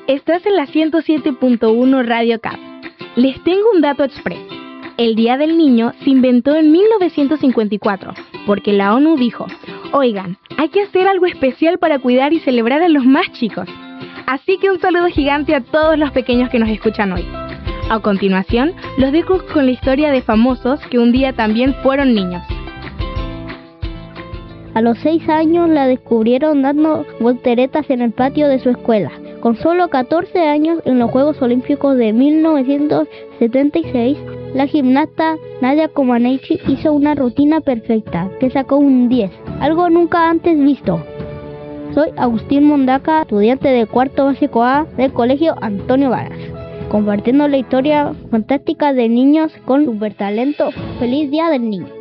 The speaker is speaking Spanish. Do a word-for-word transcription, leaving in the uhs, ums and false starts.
Estás en la ciento siete punto uno Radio Cap. Les tengo un dato express. El Día del Niño se inventó en mil novecientos cincuenta y cuatro, porque la ONU dijo, oigan, hay que hacer algo especial para cuidar y celebrar a los más chicos. Así que un saludo gigante a todos los pequeños que nos escuchan hoy. A continuación, los dejo con la historia de famosos que un día también fueron niños. A los seis años la descubrieron dando volteretas en el patio de su escuela. Con solo catorce años, en los Juegos Olímpicos de mil novecientos setenta y seis, la gimnasta Nadia Comaneci hizo una rutina perfecta, que sacó un diez, algo nunca antes visto. Soy Agustín Mondaca, estudiante de cuarto básico A del Colegio Antonio Varas, compartiendo la historia fantástica de niños con supertalento. ¡Feliz Día del Niño!